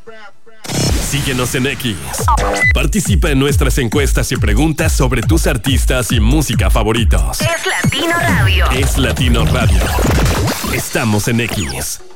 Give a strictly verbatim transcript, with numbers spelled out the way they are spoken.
Síguenos en X. Participa en nuestras encuestas y preguntas sobre tus artistas y música favoritos. Es Latino Radio. Es Latino Radio. Estamos en X.